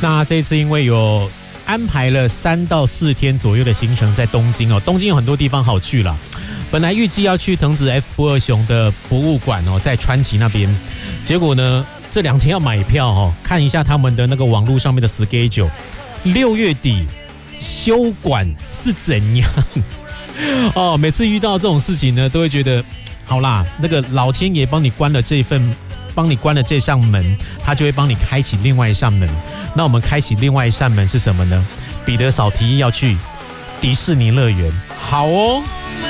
那这一次因为有安排了3到4天左右的行程在东京哦，东京有很多地方好去啦。本来预计要去藤子 F 不二雄的博物馆哦，在川崎那边，结果呢这2天要买票哦，看一下他们的那个网络上面的 schedule，6月底休馆是怎样哦？每次遇到这种事情呢，都会觉得好啦，那个老天爷帮你关了这扇门，他就会帮你开启另外一扇门。那我们开启另外一扇门是什么呢？彼得少提议要去迪士尼乐园，好哦。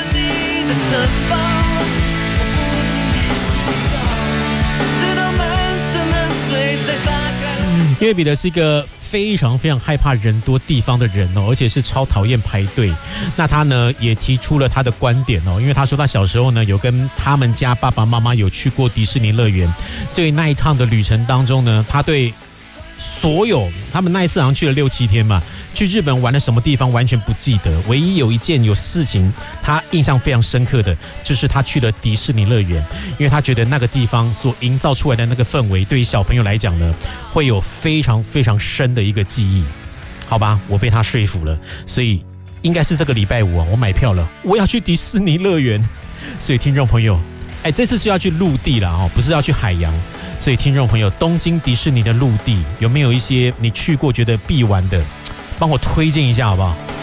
因为彼得是一个非常非常害怕人多地方的人哦，而且是超讨厌排队。那他呢也提出了他的观点哦，因为他说他小时候呢有跟他们家爸爸妈妈有去过迪士尼乐园，对那一趟的旅程当中呢，他对所有他们那一次好像去了6、7天嘛，去日本玩了什么地方完全不记得，唯一有一件有事情他印象非常深刻的就是他去了迪士尼乐园，因为他觉得那个地方所营造出来的那个氛围对于小朋友来讲呢会有非常非常深的一个记忆。好吧，我被他说服了，所以应该是这个礼拜5啊，我买票了，我要去迪士尼乐园。所以听众朋友，这次是要去陆地啦哦，不是要去海洋。所以听众朋友，东京迪士尼的陆地有没有一些你去过觉得必玩的，帮我推荐一下好不好？